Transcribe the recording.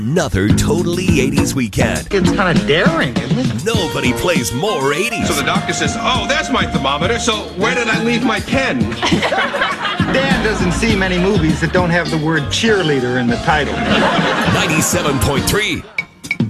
Another totally 80s weekend. It's kind of daring, isn't it? Nobody plays more 80s. So the doctor says, oh, there's my thermometer, so where did I leave my pen? Dan doesn't see many movies that don't have the word cheerleader in the title. 97.3